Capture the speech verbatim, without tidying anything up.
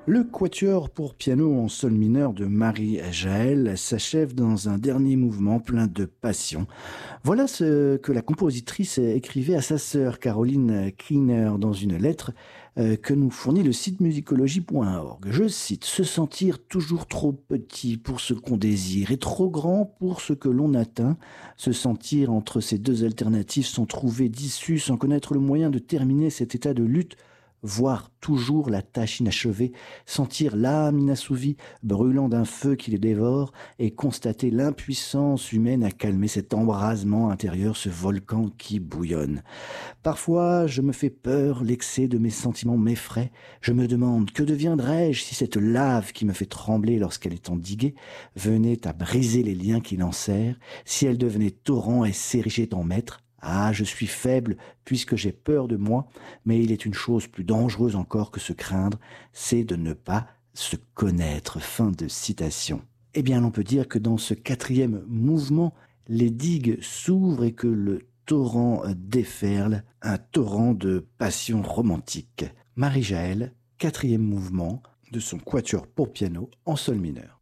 Le quatuor pour piano en sol mineur de Marie-Jaël s'achève dans un dernier mouvement plein de passion. Voilà ce que la compositrice écrivait à sa sœur Caroline Kiener dans une lettre euh, que nous fournit le site musicologie point org. Je cite: se sentir toujours trop petit pour ce qu'on désire et trop grand pour ce que l'on atteint, se sentir entre ces deux alternatives sans trouver d'issue, sans connaître le moyen de terminer cet état de lutte, voir toujours la tâche inachevée, sentir l'âme inassouvie, brûlant d'un feu qui les dévore, et constater l'impuissance humaine à calmer cet embrasement intérieur, ce volcan qui bouillonne. Parfois, je me fais peur, l'excès de mes sentiments m'effraie. Je me demande, que deviendrais-je si cette lave qui me fait trembler lorsqu'elle est endiguée venait à briser les liens qui l'enserrent, si elle devenait torrent et s'érigeait en maître? Ah, je suis faible puisque j'ai peur de moi, mais il est une chose plus dangereuse encore que se craindre, c'est de ne pas se connaître. Fin de citation. Eh bien, l'on peut dire que dans ce quatrième mouvement, les digues s'ouvrent et que le torrent déferle, un torrent de passion romantique. Marie-Jaël, quatrième mouvement de son quatuor pour piano en sol mineur.